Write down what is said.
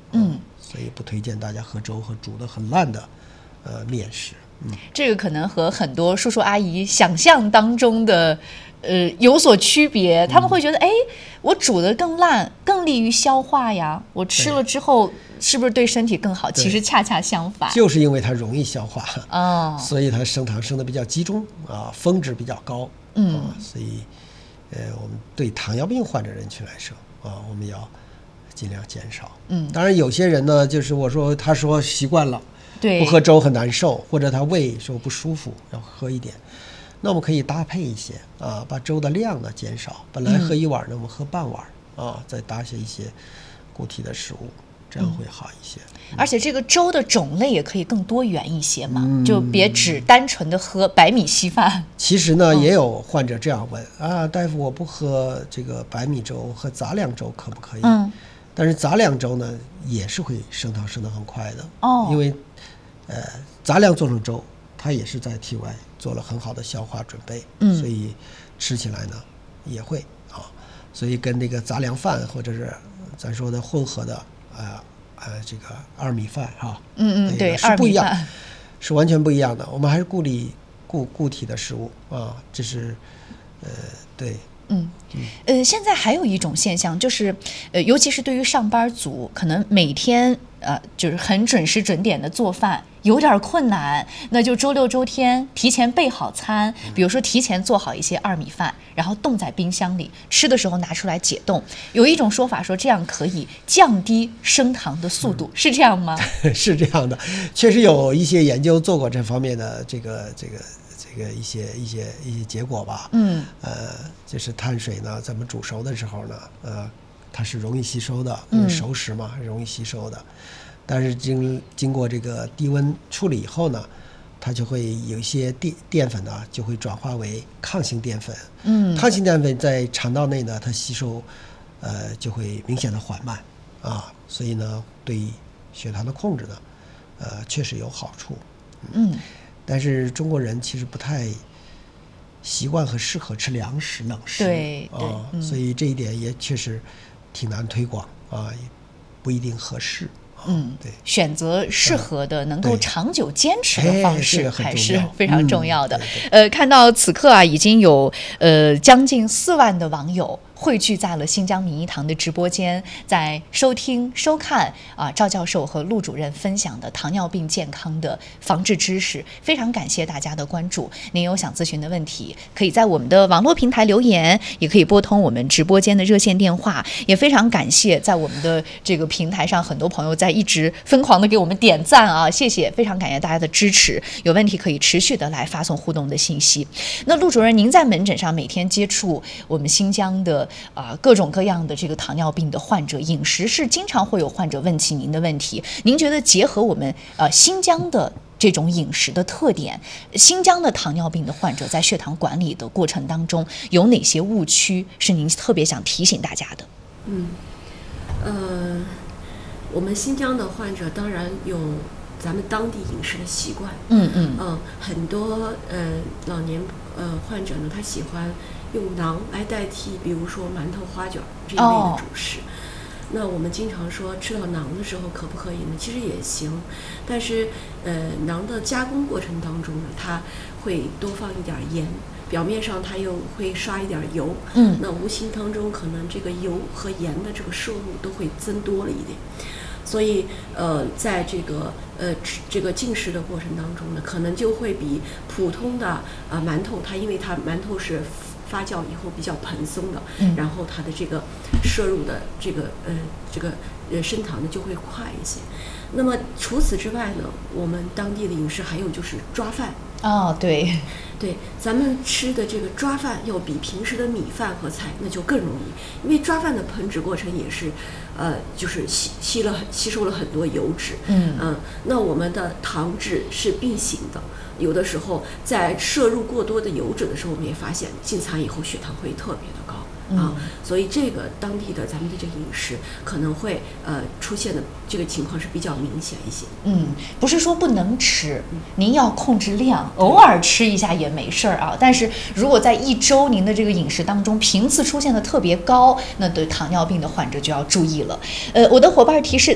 所以不推荐大家喝粥和煮得很烂的面食。 这个可能和很多叔叔阿姨想象当中的有所区别，他们会觉得我煮得更烂更利于消化呀，我吃了之后是不是对身体更好？其实恰恰相反， 就是因为它容易消化所以它升糖升得比较集中峰值比较高所以我们对糖尿病患者人群来说我们要尽量减少。当然有些人呢，就是他说习惯了不喝粥很难受，或者他胃说不舒服要喝一点，那我们可以搭配一些把粥的量呢减少，本来喝一碗呢我们喝半碗再搭些一些固体的食物，这样会好一些。 而且这个粥的种类也可以更多元一些嘛，就别只单纯的喝白米稀饭。 其实呢也有患者这样问大夫，我不喝这个白米粥，喝杂粮粥可不可以？但是杂粮粥呢也是会升糖升得很快的因为杂粮做成粥，它也是在体外做了很好的消化准备所以吃起来呢也会所以跟那个杂粮饭或者是咱说的混合的这个二米饭对， 是不一样，是完全不一样的。我们还是固体的食物这是对。 现在还有一种现象，就是尤其是对于上班族，可能每天就是很准时准点的做饭有点困难，那就周六周天提前备好餐，比如说提前做好一些二米饭，然后冻在冰箱里，吃的时候拿出来解冻。有一种说法说这样可以降低升糖的速度，是这样吗？ 是这样的，确实有一些研究做过这方面的这个一些结果吧。就是碳水呢咱们煮熟的时候呢它是容易吸收的，因为熟食嘛容易吸收的，但是经过这个低温处理以后呢，它就会有一些淀粉呢就会转化为抗性淀粉。抗性淀粉在肠道内呢它吸收就会明显的缓慢所以呢对血糖的控制呢确实有好处。但是中国人其实不太习惯和适合吃凉食冷食， 对所以这一点也确实挺难推广也不一定合适。对， 选择适合的能够长久坚持的方式还是非常重要的。看到此刻已经有将近4万的网友汇聚在了新疆民医堂的直播间，在收听收看赵教授和陆主任分享的糖尿病健康的防治知识，非常感谢大家的关注。您有想咨询的问题，可以在我们的网络平台留言，也可以拨通我们直播间的热线电话。也非常感谢在我们的这个平台上很多朋友在一直疯狂的给我们点赞谢谢，非常感谢大家的支持。有问题可以持续的来发送互动的信息。那陆主任，您在门诊上每天接触我们新疆的各种各样的这个糖尿病的患者，饮食是经常会有患者问起您的问题。您觉得结合我们新疆的这种饮食的特点，新疆的糖尿病的患者在血糖管理的过程当中有哪些误区是您特别想提醒大家的？ 我们新疆的患者当然有咱们当地饮食的习惯。很多老年患者呢，他喜欢用馕来代替，比如说馒头、花卷这一类的主食。那我们经常说吃到馕的时候可不可以呢？其实也行，但是馕的加工过程当中呢，它会多放一点盐，表面上它又会刷一点油，那无形当中可能这个油和盐的这个摄入都会增多了一点。所以在这个进食的过程当中呢，可能就会比普通的馒头，因为它馒头是发酵以后比较蓬松的，然后它的这个摄入的这个升糖呢就会快一些。那么除此之外呢，我们当地的饮食还有就是抓饭。对，咱们吃的这个抓饭要比平时的米饭和菜那就更容易，因为抓饭的烹制过程也是就是吸收了很多油脂。那我们的糖质是并行的，有的时候在摄入过多的油脂的时候，我们也发现进餐以后血糖会特别的高。所以这个当地的咱们的这个饮食可能会出现的这个情况是比较明显一些。 不是说不能吃，您要控制量，偶尔吃一下也没事儿但是如果在一周您的这个饮食当中频次出现的特别高，那对糖尿病的患者就要注意了。我的伙伴提示，